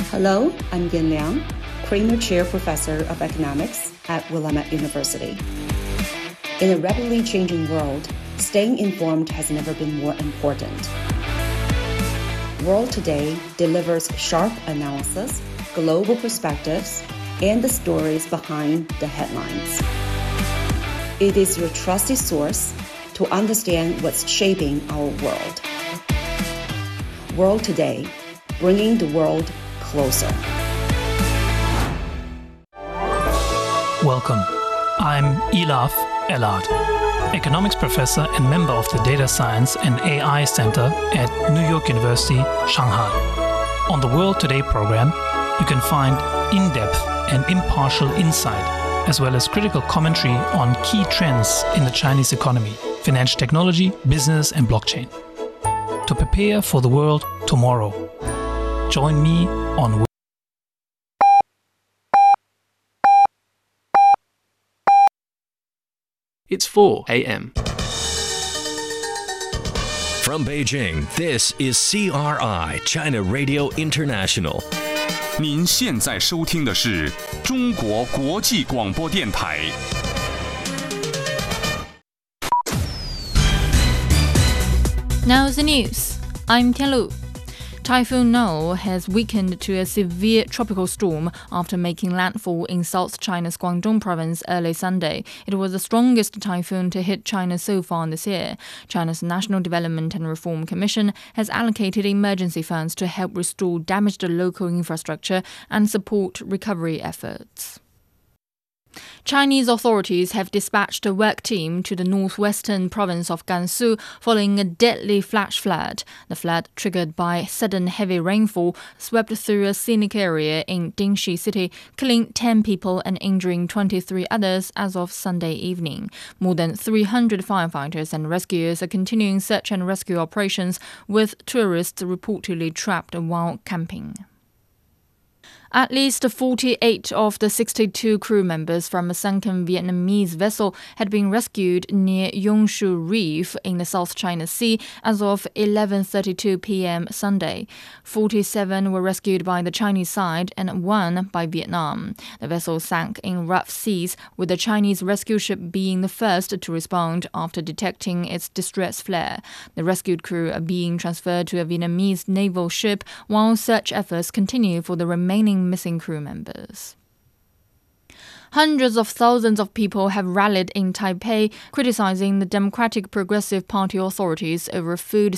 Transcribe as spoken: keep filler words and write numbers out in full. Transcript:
Hello, I'm Yin Liang, Kramer Chair Professor of Economics at Willamette University. In a rapidly changing world, staying informed has never been more important. World Today delivers sharp analysis, global perspectives, and the stories behind the headlines. It is your trusted source to understand what's shaping our world. World Today, bringing the world closer. Welcome. I'm Elaf Elad, economics professor and member of the Data Science and A I Center at New York University, Shanghai. On the World Today program, you can find in-depth and impartial insight, as well as critical commentary on key trends in the Chinese economy, financial technology, business, and blockchain. To prepare for the world tomorrow, join me on It's four a.m. From Beijing, this is C R I, China Radio International. 您现在收听的是中国国际广播电台。 Now the news. I'm Tianlu. Typhoon Noel has weakened to a severe tropical storm after making landfall in South China's Guangdong province early Sunday. It was the strongest typhoon to hit China so far this year. China's National Development and Reform Commission has allocated emergency funds to help restore damaged local infrastructure and support recovery efforts. Chinese authorities have dispatched a work team to the northwestern province of Gansu following a deadly flash flood. The flood, triggered by sudden heavy rainfall, swept through a scenic area in Dingxi City, killing ten people and injuring twenty-three others as of Sunday evening. More than three hundred firefighters and rescuers are continuing search and rescue operations, with tourists reportedly trapped while camping. At least forty-eight of the sixty-two crew members from a sunken Vietnamese vessel had been rescued near Yongshu Reef in the South China Sea as of eleven thirty-two p.m. Sunday. forty-seven were rescued by the Chinese side and one by Vietnam. The vessel sank in rough seas, with the Chinese rescue ship being the first to respond after detecting its distress flare. The rescued crew are being transferred to a Vietnamese naval ship while search efforts continue for the remaining missing crew members. Hundreds of thousands of people have rallied in Taipei, criticizing the Democratic Progressive Party authorities over food